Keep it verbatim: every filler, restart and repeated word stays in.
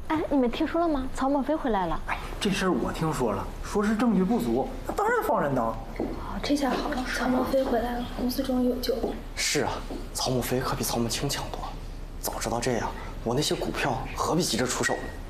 哎，你们听说了吗？曹墨飞回来了。 哎，这事儿我听说了，说是证据不足，那当然放人当。 哦，这下好了，曹墨飞回来了，公司终于有救了。 是啊，曹墨飞可比曹墨清强多了。早知道这样，我那些股票何必急着出手呢？